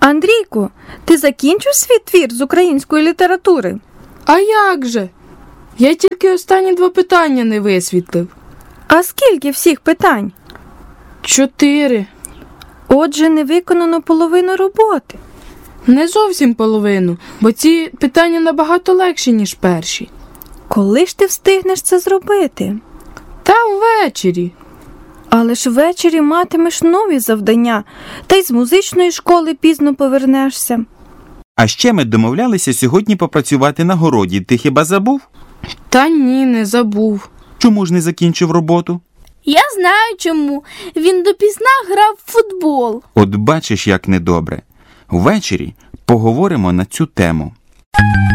Андрійку, ти закінчив свій твір з української літератури? А як же? Я тільки останні 2 питання не висвітлив. А скільки всіх питань? 4. Отже, не виконано половину роботи. Не зовсім половину, бо ці питання набагато легші, ніж перші. Коли ж ти встигнеш це зробити? Та ввечері. Але ж ввечері матимеш нові завдання, та й з музичної школи пізно повернешся. А ще ми домовлялися сьогодні попрацювати на городі. Ти хіба забув? Та ні, не забув. Чому ж не закінчив роботу? Я знаю чому. Він допізна грав в футбол. От бачиш, як недобре. Ввечері поговоримо на цю тему.